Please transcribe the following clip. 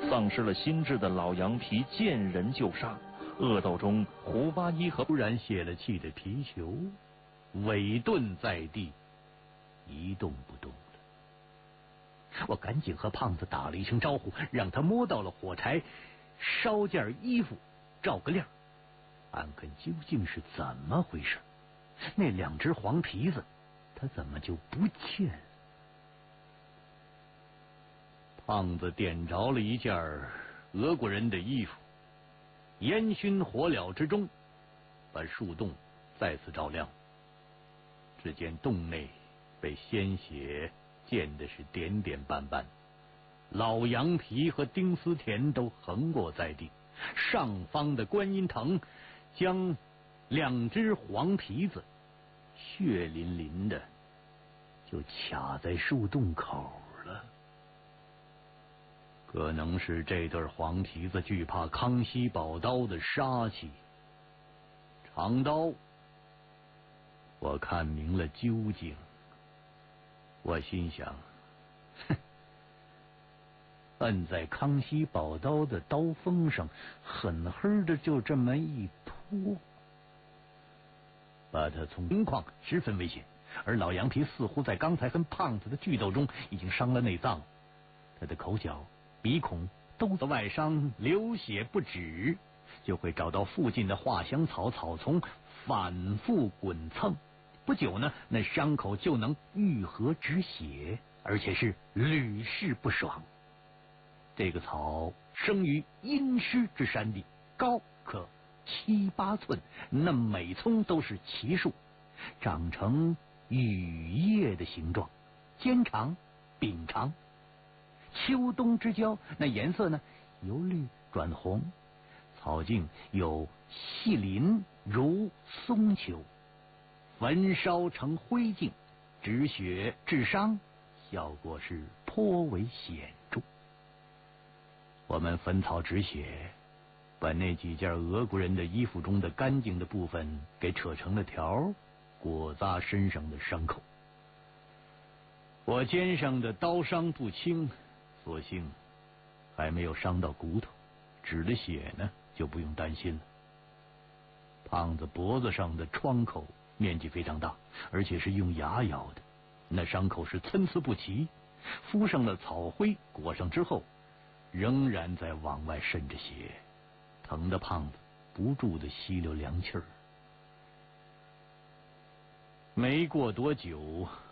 丧失了心智的老羊皮见人就杀。恶斗中，胡八一和突然泄了气的皮球萎顿在地，一动不动了。我赶紧和胖子打了一声招呼，让他摸到了火柴，烧件衣服，照个亮，看看究竟是怎么回事。那2只黄皮子，他怎么就不见了？胖子点着了一件俄国人的衣服，烟熏火燎之中，把树洞再次照亮。只见洞内被鲜血溅的是点点斑斑，老羊皮和丁思甜都横卧在地，上方的观音藤将2只黄皮子血淋淋的就卡在树洞口了。可能是这对黄皮子惧怕康熙宝刀的杀气，长刀我看明了究竟。我心想，哼，摁在康熙宝刀的刀锋上，狠狠的就这么一拖，把他从情况十分危险。而老羊皮似乎在刚才跟胖子的剧斗中已经伤了内脏，他的口角、鼻孔都在外伤，流血不止，就会找到附近的画香草草丛反复滚蹭，不久呢，那伤口就能愈合止血，而且是屡试不爽。这个草生于阴湿之山地，高可7、8寸，那每丛都是奇树，长成雨叶的形状，尖长柄长，秋冬之交，那颜色呢由绿转红，草茎有细鳞如松球，焚烧成灰烬，止血治伤，效果是颇为显著。我们焚草止血，把那几件俄国人的衣服中的干净的部分给扯成了条，裹扎身上的伤口。我肩上的刀伤不轻，所幸还没有伤到骨头，止了血呢就不用担心了。胖子脖子上的创口面积非常大，而且是用牙咬的，那伤口是参差不齐，敷上了草灰裹上之后，仍然在往外渗着血，疼得胖子不住的吸溜凉气儿。没过多久，